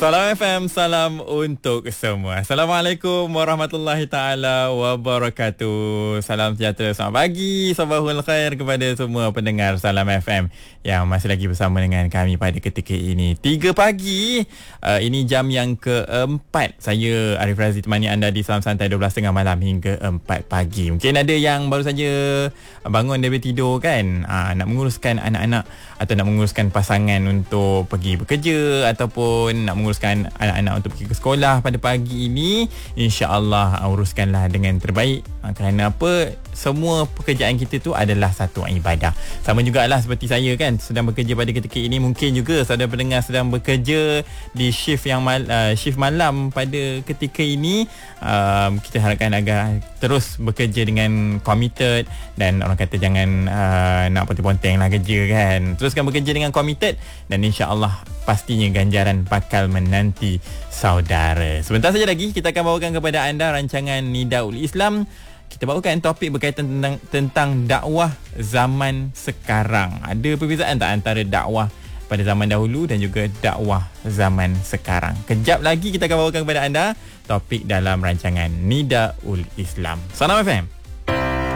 Salam FM, salam untuk semua. Assalamualaikum warahmatullahi taala wabarakatuh. Salam sejahtera, selamat pagi, sabahul khair kepada semua pendengar Salam FM yang masih lagi bersama dengan kami pada ketika ini. 3 pagi, ini jam yang keempat. Saya Arif Razi temani anda di Salam Santai 12.30 malam hingga 4 pagi. Mungkin ada yang baru saja bangun dari tidur kan, nak menguruskan anak-anak atau nak menguruskan pasangan untuk pergi bekerja ataupun nak menguruskan anak-anak untuk pergi ke sekolah pada pagi ini. InsyaAllah uruskanlah dengan terbaik. Kerana apa? Semua pekerjaan kita tu adalah satu ibadah. Sama jugalah seperti saya kan, sedang bekerja pada ketika ini. Mungkin juga saudara pendengar sedang bekerja di shift yang shift malam pada ketika ini. Kita harapkan agar terus bekerja dengan committed, dan orang kata jangan nak ponteng-ponteng lah kerja kan. Teruskan bekerja dengan committed, dan insya-Allah pastinya ganjaran bakal menanti saudara. Sebentar saja lagi kita akan bawakan kepada anda rancangan Nidaul Islam. Kita bawakan topik berkaitan tentang dakwah zaman sekarang. Ada perbezaan tak antara dakwah pada zaman dahulu dan juga dakwah zaman sekarang? Kejap lagi kita akan bawakan kepada anda topik dalam rancangan Nidaul Islam. Salam FM.